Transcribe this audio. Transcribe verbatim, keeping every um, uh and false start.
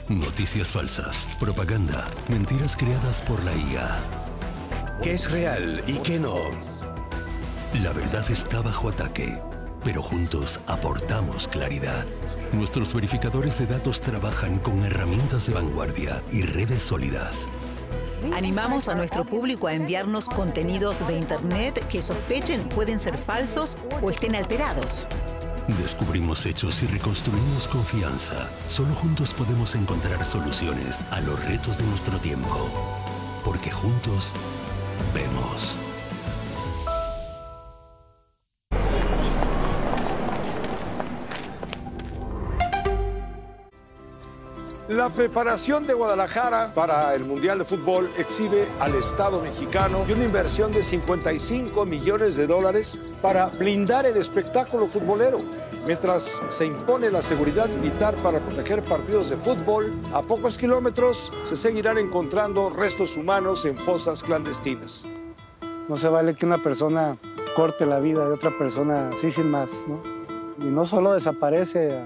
Noticias falsas, propaganda, mentiras creadas por la I A. ¿Qué es real y qué no? La verdad está bajo ataque, pero juntos aportamos claridad. Nuestros verificadores de datos trabajan con herramientas de vanguardia y redes sólidas. Animamos a nuestro público a enviarnos contenidos de Internet que sospechen pueden ser falsos o estén alterados. Descubrimos hechos y reconstruimos confianza. Solo juntos podemos encontrar soluciones a los retos de nuestro tiempo. Porque juntos vemos. La preparación de Guadalajara para el Mundial de Fútbol exhibe al Estado mexicano y una inversión de cincuenta y cinco millones de dólares para blindar el espectáculo futbolero. Mientras se impone la seguridad militar para proteger partidos de fútbol, a pocos kilómetros se seguirán encontrando restos humanos en fosas clandestinas. No se vale que una persona corte la vida de otra persona así sin más, ¿no? Y no solo desaparece